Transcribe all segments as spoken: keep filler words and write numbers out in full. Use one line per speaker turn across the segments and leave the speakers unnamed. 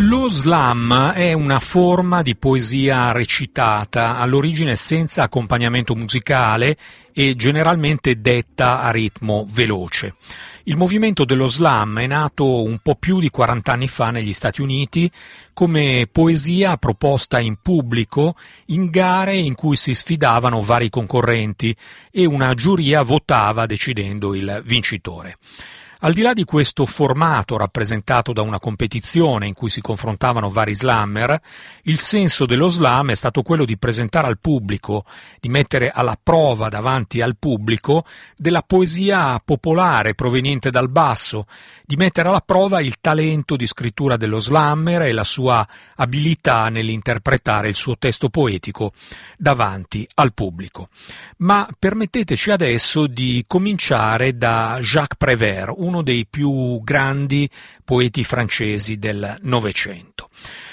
Lo slam è una forma di poesia recitata, all'origine senza accompagnamento musicale e generalmente detta a ritmo veloce. Il movimento dello slam è nato un po' più di quaranta anni fa negli Stati Uniti come poesia proposta in pubblico in gare in cui si sfidavano vari concorrenti e una giuria votava decidendo il vincitore. Al di là di questo formato rappresentato da una competizione in cui si confrontavano vari slammer, il senso dello slam è stato quello di presentare al pubblico, di mettere alla prova davanti al pubblico della poesia popolare proveniente dal basso, di mettere alla prova il talento di scrittura dello slammer e la sua abilità nell'interpretare il suo testo poetico davanti al pubblico. Ma permetteteci adesso di cominciare da Jacques Prévert, uno dei più grandi poeti francesi del Novecento.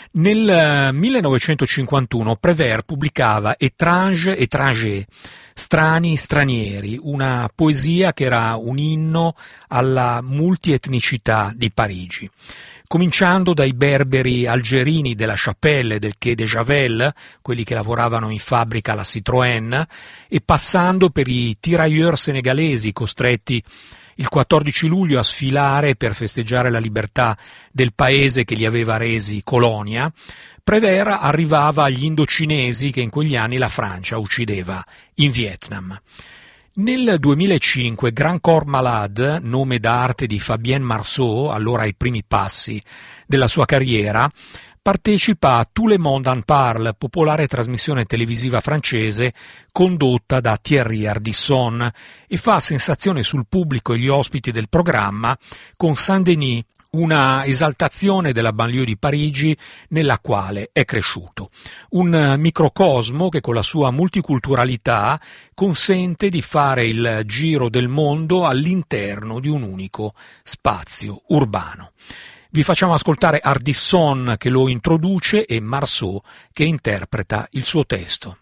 Nel millenovecentocinquantuno Prévert pubblicava Étrange étranger, strani stranieri, una poesia che era un inno alla multietnicità di Parigi. Cominciando dai berberi algerini della Chapelle e del Quai de Javel, quelli che lavoravano in fabbrica alla Citroën, e passando per i tirailleurs senegalesi costretti il quattordici luglio a sfilare per festeggiare la libertà del paese che li aveva resi colonia, Prévert arrivava agli indocinesi che in quegli anni la Francia uccideva in Vietnam. Nel duemilacinque Grand Corps Malade, nome d'arte di Fabienne Marceau, allora ai primi passi della sua carriera, partecipa a Tout le monde en parle, popolare trasmissione televisiva francese condotta da Thierry Ardisson, e fa sensazione sul pubblico e gli ospiti del programma con Saint-Denis, una esaltazione della banlieue di Parigi nella quale è cresciuto. Un microcosmo che con la sua multiculturalità consente di fare il giro del mondo all'interno di un unico spazio urbano. Vi facciamo ascoltare Ardisson che lo introduce e Marceau che interpreta il suo testo.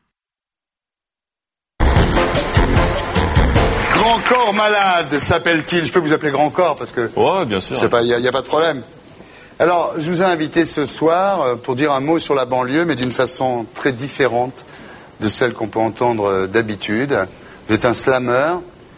Grand Corps Malade s'appelle-t-il? Je peux vous appeler Grand Corps parce que...
Ouais, bien sûr.
Il n'y a, a pas de problème. Alors, je vous ai invité ce soir pour dire un mot sur la banlieue, mais d'une façon très différente de celle qu'on peut entendre d'habitude. Vous êtes un slammer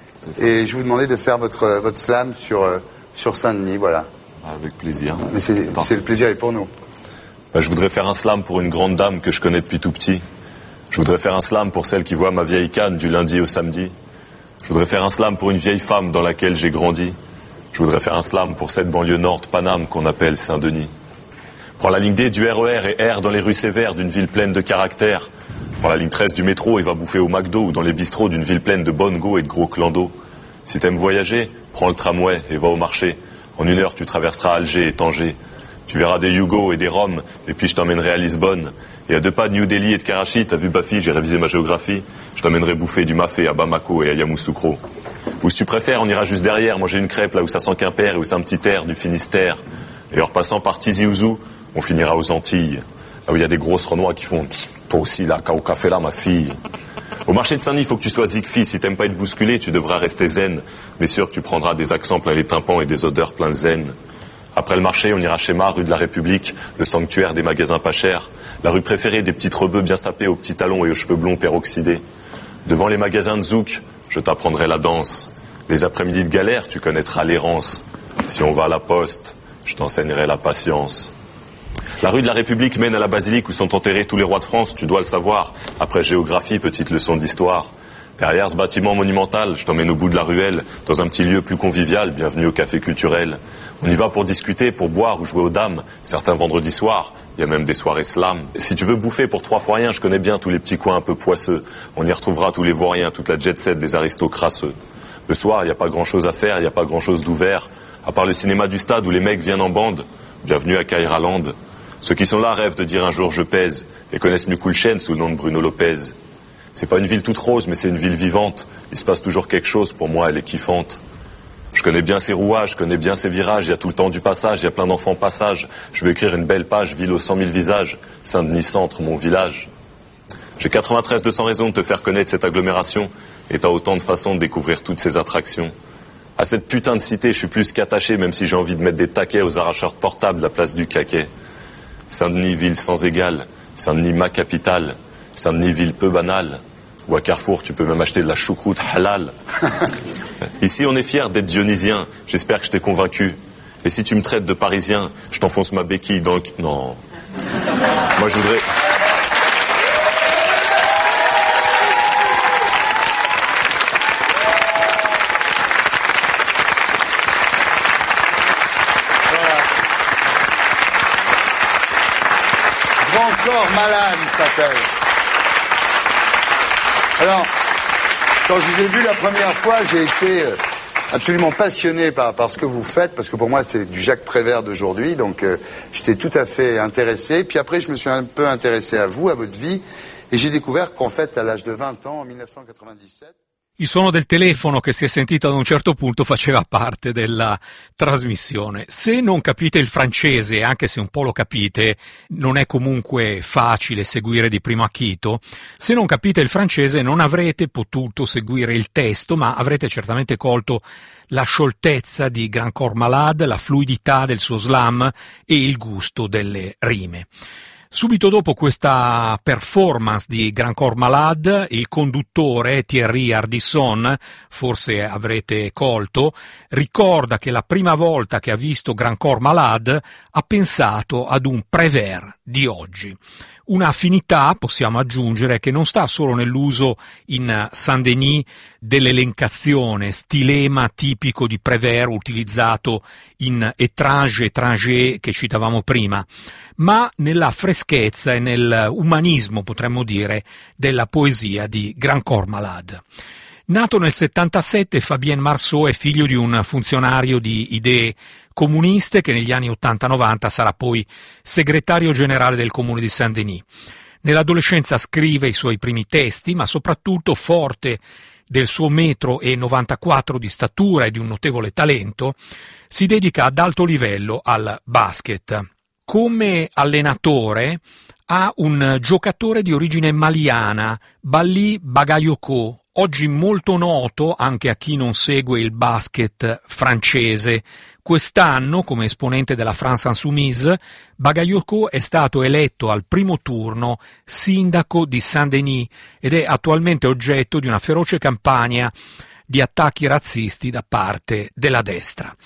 et je vous demandais de faire votre, votre slam sur, sur Saint-Denis, voilà.
Avec plaisir.
Mais c'est, c'est, c'est le plaisir est pour nous.
Bah, je voudrais faire un slam pour une grande dame que je connais depuis tout petit. Je voudrais faire un slam pour celle qui voit ma vieille canne du lundi au samedi. Je voudrais faire un slam pour une vieille femme dans laquelle j'ai grandi. Je voudrais faire un slam pour cette banlieue nord de Paname qu'on appelle Saint-Denis. Prends la ligne D du R E R et erre dans les rues sévères d'une ville pleine de caractère. Prends la ligne treize du métro et va bouffer au McDo ou dans les bistrots d'une ville pleine de bonnes go et de gros clando. Si t'aimes voyager, prends le tramway et va au marché. En une heure, tu traverseras Alger et Tanger. Tu verras des Yugo et des Roms, et puis je t'emmènerai à Lisbonne. Et à deux pas de New Delhi et de Karachi, t'as vu Bafi, j'ai révisé ma géographie. Je t'emmènerai bouffer du mafé à Bamako et à Yamoussoukro. Ou si tu préfères, on ira juste derrière, manger une crêpe là où ça sent Quimper et où c'est un petit air du Finistère. Et en repassant par Tizi Ouzou, on finira aux Antilles. Là où il y a des grosses Renois qui font « Toi aussi là, au café là, ma fille ». Au marché de Saint-Denis, il faut que tu sois zigfi. Si t'aimes pas être bousculé, tu devras rester zen. Mais sûr que tu prendras des accents plein les tympans et des odeurs plein de zen. Après le marché, on ira chez Mar, rue de la République, le sanctuaire des magasins pas chers. La rue préférée des petits rebeux bien sapés aux petits talons et aux cheveux blonds peroxydés. Devant les magasins de zouk, je t'apprendrai la danse. Les après-midi de galère, tu connaîtras l'errance. Si on va à la poste, je t'enseignerai la patience. La rue de la République mène à la basilique où sont enterrés tous les rois de France, tu dois le savoir. Après géographie, petite leçon d'histoire. Derrière ce bâtiment monumental, je t'emmène au bout de la ruelle, dans un petit lieu plus convivial, bienvenue au café culturel. On y va pour discuter, pour boire ou jouer aux dames. Certains vendredis soirs, il y a même des soirées slam. Si tu veux bouffer pour trois fois rien, je connais bien tous les petits coins un peu poisseux. On y retrouvera tous les vauriens, toute la jet set des aristocrasseux. Le soir, il n'y a pas grand-chose à faire, il n'y a pas grand-chose d'ouvert. À part le cinéma du stade où les mecs viennent en bande. Bienvenue à Kairaland. Ceux qui sont là rêvent de dire un jour je pèse et connaissent mieux Kulchen sous le nom de Bruno Lopez. C'est pas une ville toute rose, mais c'est une ville vivante. Il se passe toujours quelque chose, pour moi, elle est kiffante. Je connais bien ses rouages, je connais bien ses virages, il y a tout le temps du passage, il y a plein d'enfants passage. Je veux écrire une belle page, ville aux cent mille visages, Saint-Denis centre, mon village. J'ai quatre-vingt-treize deux cents raisons de te faire connaître cette agglomération, et t'as autant de façons de découvrir toutes ces attractions. À cette putain de cité, je suis plus qu'attaché, même si j'ai envie de mettre des taquets aux arracheurs de portables à la place du caquet. Saint-Denis, ville sans égale. Saint-Denis, ma capitale. Saint-Denis, ville peu banale. Ou à Carrefour, tu peux même acheter de la choucroute halal. Ici, on est fiers d'être dionysien. J'espère que je t'ai convaincu. Et si tu me traites de parisien, je t'enfonce ma béquille dans le... Non. Moi, je voudrais...
Grand Corps Malade, il s'appelle. Alors, quand je vous ai vu la première fois, j'ai été absolument passionné par, par ce que vous faites, parce que pour moi, c'est du Jacques Prévert d'aujourd'hui, donc euh, j'étais tout à fait intéressé. Puis après, je me suis un peu intéressé à vous, à votre vie, et j'ai découvert qu'en fait, à l'âge de vingt ans, en milleneufcento quatre-vingt-dix-sept...
Il suono del telefono che si è sentito ad un certo punto faceva parte della trasmissione. Se non capite il francese, anche se un po' lo capite, non è comunque facile seguire di primo acchito. Se non capite il francese non avrete potuto seguire il testo, ma avrete certamente colto la scioltezza di Grand Corps Malade, la fluidità del suo slam e il gusto delle rime. Subito dopo questa performance di Grand Corps Malade, il conduttore Thierry Ardisson, forse avrete colto, ricorda che la prima volta che ha visto Grand Corps Malade ha pensato ad un Prévert di oggi. Una affinità, possiamo aggiungere, che non sta solo nell'uso in Saint-Denis dell'elencazione, stilema tipico di Prévert utilizzato in Étrange, Étranger che citavamo prima, ma nella freschezza e nell'umanismo, potremmo dire, della poesia di Grand Corps Malade. Nato nel settantasette, Fabien Marceau è figlio di un funzionario di idee comuniste che negli anni ottanta novanta sarà poi segretario generale del comune di Saint-Denis. Nell'adolescenza scrive i suoi primi testi, ma soprattutto, forte del suo metro e novantaquattro di statura e di un notevole talento, si dedica ad alto livello al basket. Come allenatore ha un giocatore di origine maliana, Bally Bagayoko, oggi molto noto anche a chi non segue il basket francese. Quest'anno, come esponente della France Insoumise, Bagayoko è stato eletto al primo turno sindaco di Saint-Denis ed è attualmente oggetto di una feroce campagna di attacchi razzisti da parte della destra.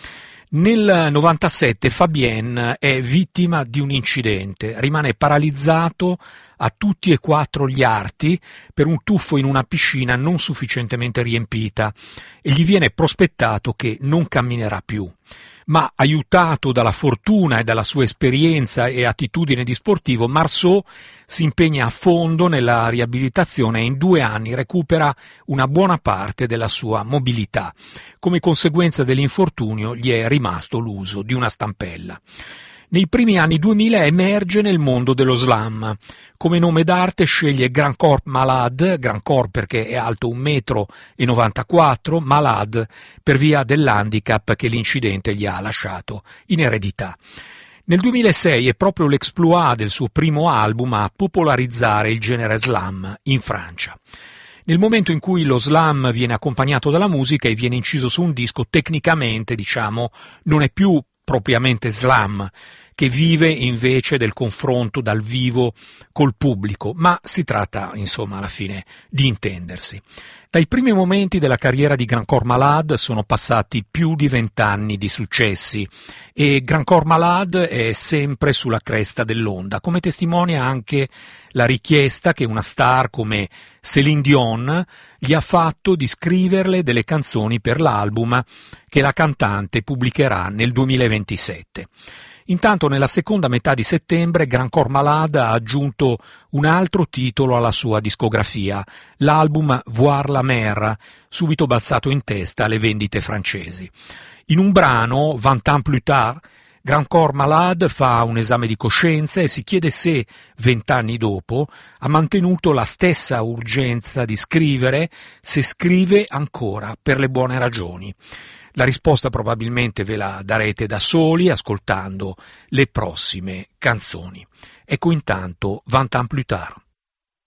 Nel novantasette Fabien è vittima di un incidente, rimane paralizzato a tutti e quattro gli arti per un tuffo in una piscina non sufficientemente riempita e gli viene prospettato che non camminerà più. Ma aiutato dalla fortuna e dalla sua esperienza e attitudine di sportivo, Marceau si impegna a fondo nella riabilitazione e in due anni recupera una buona parte della sua mobilità. Come conseguenza dell'infortunio gli è rimasto l'uso di una stampella. Nei primi anni duemila emerge nel mondo dello slam. Come nome d'arte sceglie Grand Corps Malade, Grand Corps perché è alto un metro e novantaquattro, Malade per via dell'handicap che l'incidente gli ha lasciato in eredità. Nel duemilasei è proprio l'exploit del suo primo album a popolarizzare il genere slam in Francia. Nel momento in cui lo slam viene accompagnato dalla musica e viene inciso su un disco, tecnicamente, diciamo, non è più propriamente slam, che vive invece del confronto dal vivo col pubblico, ma si tratta, insomma, alla fine di intendersi. Dai primi momenti della carriera di Grand Corps Malade sono passati più di vent'anni di successi e Grand Corps Malade è sempre sulla cresta dell'onda, come testimonia anche la richiesta che una star come Céline Dion gli ha fatto di scriverle delle canzoni per l'album che la cantante pubblicherà nel duemilaventisette. Intanto nella seconda metà di settembre Grand Corps Malade ha aggiunto un altro titolo alla sua discografia, l'album Voir la mer, subito balzato in testa alle vendite francesi. In un brano, Vingt ans plus tard, Grand Corps Malade fa un esame di coscienza e si chiede se, vent'anni dopo, ha mantenuto la stessa urgenza di scrivere, se scrive ancora per le buone ragioni. La risposta probabilmente ve la darete da soli ascoltando le prossime canzoni. Ecco intanto Vingt ans plus tard.